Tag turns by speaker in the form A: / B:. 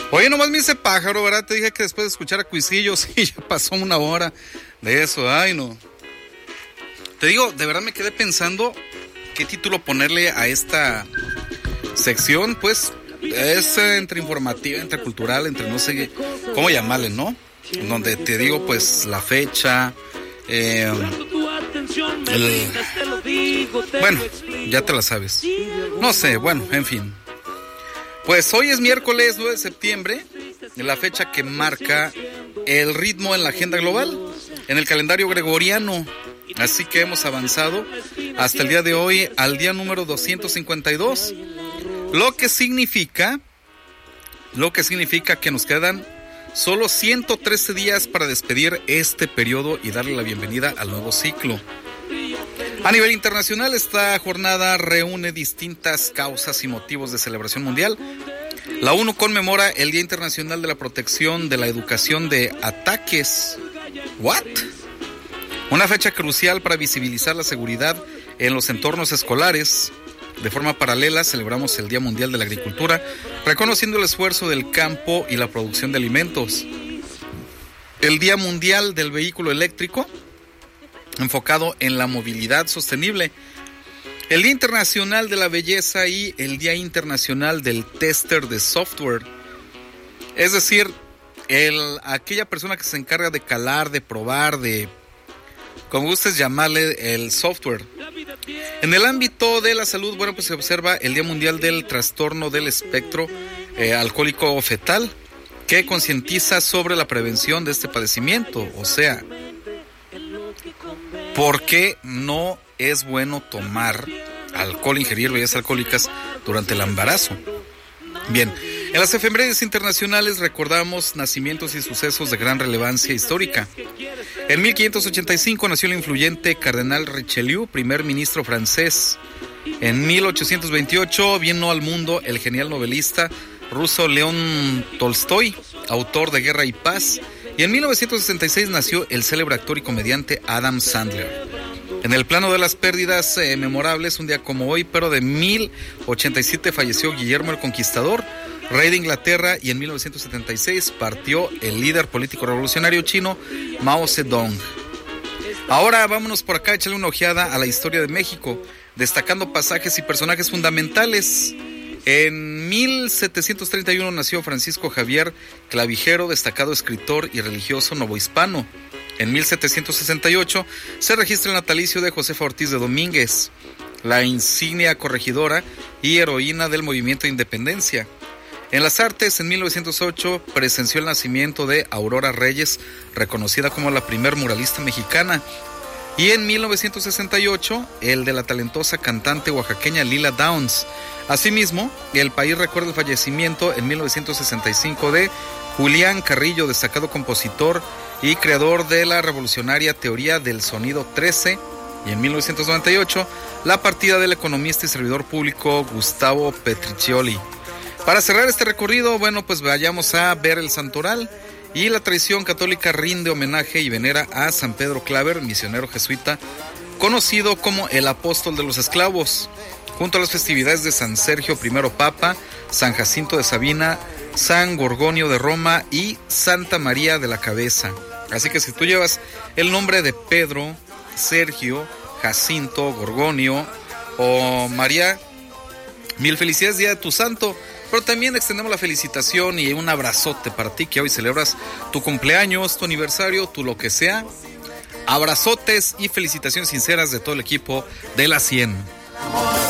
A: Oye, nomás me hice pájaro, ¿verdad? Te dije que después de escuchar a Cuisillos y ya pasó 1 hora de eso. Ay, no. Te digo, de verdad me quedé pensando qué título ponerle a esta sección. Pues es entre informativa, entre cultural, entre no sé cómo llamarle, ¿no? Donde te digo, pues, la fecha, bueno, ya te la sabes. No sé, bueno, en fin. Pues hoy es miércoles 9 de septiembre, la fecha que marca el ritmo en la agenda global, en el calendario gregoriano. Así que hemos avanzado hasta el día de hoy al día número 252, lo que significa que nos quedan solo 113 días para despedir este periodo y darle la bienvenida al nuevo ciclo. A nivel internacional, esta jornada reúne distintas causas y motivos de celebración mundial. La ONU conmemora el Día Internacional de la Protección de la Educación de Ataques. ¿What? Una fecha crucial para visibilizar la seguridad en los entornos escolares. De forma paralela, celebramos el Día Mundial de la Agricultura, reconociendo el esfuerzo del campo y la producción de alimentos. El Día Mundial del Vehículo Eléctrico, enfocado en la movilidad sostenible. El Día Internacional de la Belleza y el Día Internacional del Tester de Software. Es decir, aquella persona que se encarga de calar, de probar, de, como gustes llamarle, el software. En el ámbito de la salud, bueno, pues se observa el Día Mundial del Trastorno del Espectro Alcohólico Fetal, que concientiza sobre la prevención de este padecimiento. O sea, ¿por qué no es bueno tomar alcohol, ingerir bebidas alcohólicas durante el embarazo? Bien, en las efemérides internacionales recordamos nacimientos y sucesos de gran relevancia histórica. En 1585 nació el influyente cardenal Richelieu, primer ministro francés. En 1828 vino al mundo el genial novelista ruso León Tolstoy, autor de Guerra y Paz. Y en 1966 nació el célebre actor y comediante Adam Sandler. En el plano de las pérdidas memorables, un día como hoy, pero de 1087 falleció Guillermo el Conquistador, rey de Inglaterra, y en 1976 partió el líder político revolucionario chino Mao Zedong. Ahora vámonos por acá a echarle una ojeada a la historia de México, destacando pasajes y personajes fundamentales. En 1731 nació Francisco Javier Clavijero, destacado escritor y religioso novohispano. En 1768 se registra el natalicio de Josefa Ortiz de Domínguez, la insignia corregidora y heroína del movimiento de independencia. En las artes, en 1908 presenció el nacimiento de Aurora Reyes, reconocida como la primer muralista mexicana. Y en 1968, el de la talentosa cantante oaxaqueña Lila Downs. Asimismo, el país recuerda el fallecimiento en 1965 de Julián Carrillo, destacado compositor y creador de la revolucionaria teoría del sonido 13. Y en 1998, la partida del economista y servidor público Gustavo Petriccioli. Para cerrar este recorrido, bueno, pues vayamos a ver el santoral. Y la tradición católica rinde homenaje y venera a San Pedro Claver, misionero jesuita, conocido como el apóstol de los esclavos, junto a las festividades de San Sergio I Papa, San Jacinto de Sabina, San Gorgonio de Roma y Santa María de la Cabeza. Así que si tú llevas el nombre de Pedro, Sergio, Jacinto, Gorgonio o María, mil felicidades, día de tu santo. Pero también extendemos la felicitación y un abrazote para ti que hoy celebras tu cumpleaños, tu aniversario, tu lo que sea. Abrazotes y felicitaciones sinceras de todo el equipo de La 100.